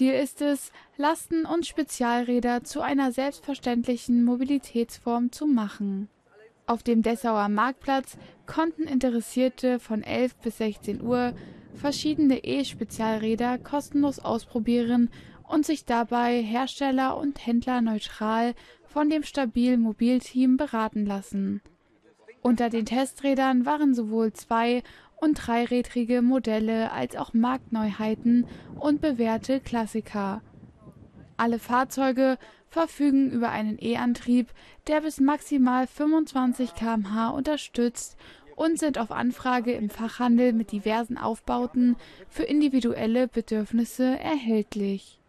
Ziel ist es, Lasten- und Spezialräder zu einer selbstverständlichen Mobilitätsform zu machen. Auf dem Dessauer Marktplatz konnten Interessierte von 11 bis 16 Uhr verschiedene E-Spezialräder kostenlos ausprobieren und sich dabei hersteller- und händlerneutral von dem Stabil-Mobil-Team beraten lassen. Unter den Testrädern waren sowohl zwei- und dreirädrige Modelle als auch Marktneuheiten und bewährte Klassiker. Alle Fahrzeuge verfügen über einen E-Antrieb, der bis maximal 25 km/h unterstützt und sind auf Anfrage im Fachhandel mit diversen Aufbauten für individuelle Bedürfnisse erhältlich.